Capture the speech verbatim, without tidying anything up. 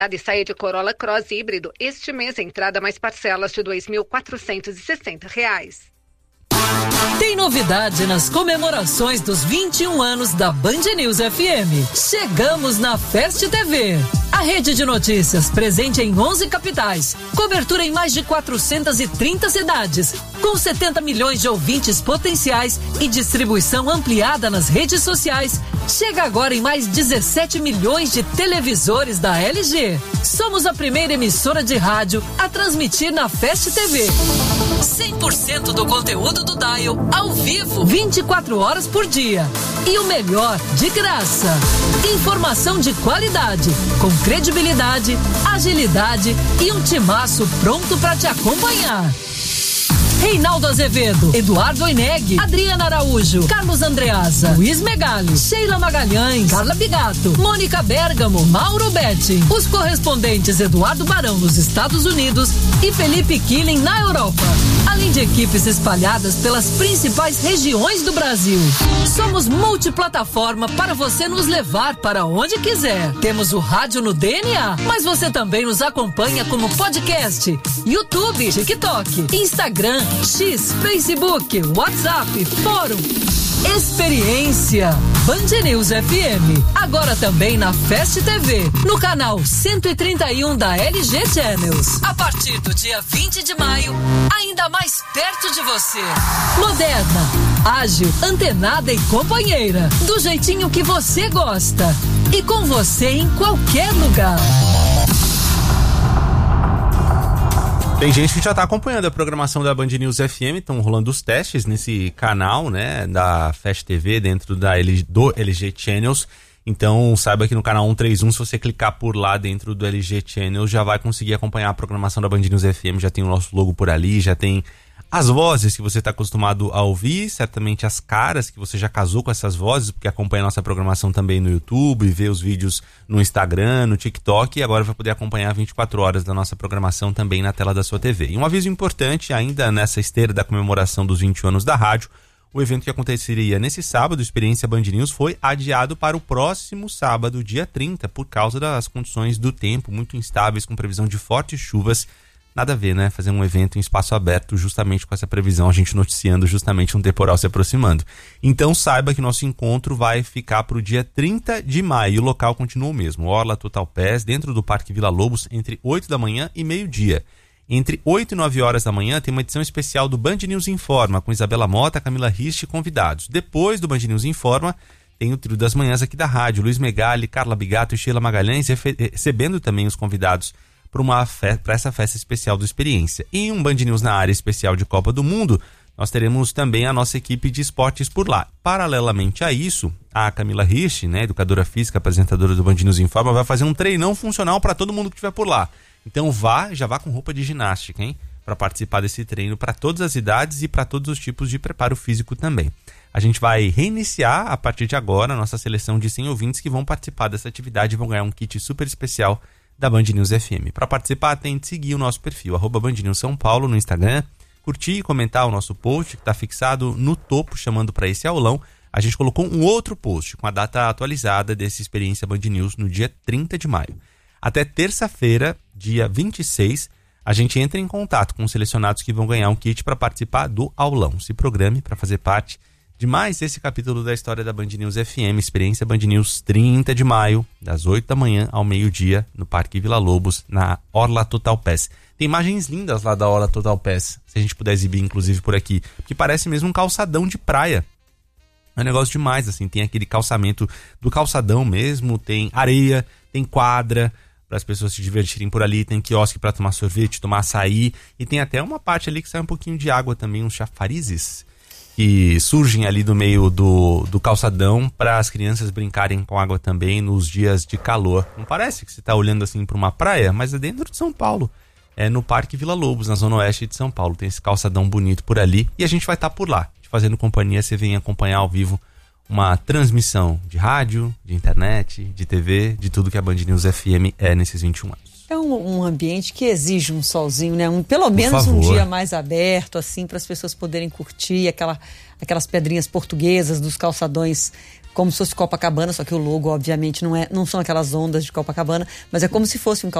e saia de Corolla Cross híbrido. Este mês, entrada mais parcelas de dois mil quatrocentos e sessenta reais. Tem novidade nas comemorações dos vinte e um anos da Band News F M. Chegamos na Fest T V. A rede de notícias presente em onze capitais, cobertura em mais de quatrocentas e trinta cidades, com setenta milhões de ouvintes potenciais e distribuição ampliada nas redes sociais, chega agora em mais dezessete milhões de televisores da L G. Somos a primeira emissora de rádio a transmitir na Fest T V. cem por cento do conteúdo do Dial ao vivo, vinte e quatro horas por dia. E o melhor, de graça. Informação de qualidade, com credibilidade, agilidade e um timaço pronto para te acompanhar. Reinaldo Azevedo, Eduardo Oineg, Adriana Araújo, Carlos Andreasa, Luiz Megali, Sheila Magalhães, Carla Bigato, Mônica Bergamo, Mauro Betti. Os correspondentes Eduardo Barão nos Estados Unidos e Felipe Killing na Europa. Além de equipes espalhadas pelas principais regiões do Brasil. Somos multiplataforma para você nos levar para onde quiser. Temos o rádio no D N A, mas você também nos acompanha como podcast, YouTube, TikTok, Instagram, X, Facebook, WhatsApp, Fórum. Experiência Band News F M, agora também na Fest T V, no canal cento e trinta e um da L G Channels. A partir do dia vinte de maio, ainda mais perto de você. Moderna, ágil, antenada e companheira, do jeitinho que você gosta. E com você em qualquer lugar. Tem gente que já está acompanhando a programação da Band News F M, estão rolando os testes nesse canal, né, da Fest T V dentro da L G, do L G Channels. Então saiba que no canal cento e trinta e um, se você clicar por lá dentro do L G Channels, já vai conseguir acompanhar a programação da Band News F M, já tem o nosso logo por ali, já tem as vozes que você está acostumado a ouvir, certamente as caras que você já casou com essas vozes, porque acompanha a nossa programação também no YouTube, vê os vídeos no Instagram, no TikTok, e agora vai poder acompanhar vinte e quatro horas da nossa programação também na tela da sua T V. E um aviso importante, ainda nessa esteira da comemoração dos vinte anos da rádio, o evento que aconteceria nesse sábado, Experiência Band News, foi adiado para o próximo sábado, dia trinta, por causa das condições do tempo muito instáveis, com previsão de fortes chuvas. Nada a ver, né? Fazer um evento em espaço aberto justamente com essa previsão, a gente noticiando justamente um temporal se aproximando. Então saiba que nosso encontro vai ficar para o dia trinta de maio. O local continua o mesmo, Orla Total Pass, dentro do Parque Vila Lobos, entre oito da manhã e meio-dia. Entre oito e nove horas da manhã tem uma edição especial do Band News Informa, com Isabela Mota, Camila Rist e convidados. Depois do Band News Informa, tem o trio das manhãs aqui da rádio, Luiz Megali, Carla Bigato e Sheila Magalhães, recebendo também os convidados para uma fe- para essa festa especial do Experiência. E um Band News na área especial de Copa do Mundo, nós teremos também a nossa equipe de esportes por lá. Paralelamente a isso, a Camila Rich, né, educadora física, apresentadora do Band News Informa, vai fazer um treinão funcional para todo mundo que estiver por lá. Então vá, já vá com roupa de ginástica, hein? Para participar desse treino para todas as idades e para todos os tipos de preparo físico também. A gente vai reiniciar a partir de agora a nossa seleção de cem ouvintes que vão participar dessa atividade e vão ganhar um kit super especial da Band News F M. Para participar, tente seguir o nosso perfil, arroba Band News São Paulo no Instagram, curtir e comentar o nosso post que está fixado no topo, chamando para esse aulão. A gente colocou um outro post com a data atualizada dessa Experiência Band News no dia trinta de maio. Até terça-feira, dia vinte e seis, a gente entra em contato com os selecionados que vão ganhar um kit para participar do aulão. Se programe para fazer parte de mais esse capítulo da história da Band News F M, Experiência Band News, trinta de maio, das oito da manhã ao meio-dia, no Parque Vila Lobos, na Orla Total Pass. Tem imagens lindas lá da Orla Total Pass, se a gente puder exibir, inclusive, por aqui, que parece mesmo um calçadão de praia. É um negócio demais, assim, tem aquele calçamento do calçadão mesmo, tem areia, tem quadra para as pessoas se divertirem por ali, tem quiosque para tomar sorvete, tomar açaí, e tem até uma parte ali que sai um pouquinho de água também, uns chafarizes que surgem ali do meio do, do calçadão para as crianças brincarem com água também nos dias de calor. Não parece que você está olhando assim para uma praia, mas é dentro de São Paulo. É no Parque Vila Lobos, na zona oeste de São Paulo. Tem esse calçadão bonito por ali e a gente vai estar tá por lá, te fazendo companhia. Você vem acompanhar ao vivo uma transmissão de rádio, de internet, de T V, de tudo que a Band News F M é nesses vinte e um anos. É um, um ambiente que exige um solzinho, né? Um, pelo menos um dia mais aberto, assim, para as pessoas poderem curtir aquela, aquelas pedrinhas portuguesas dos calçadões como se fosse Copacabana, só que o logo, obviamente, não, é, não são aquelas ondas de Copacabana, mas é como se fosse um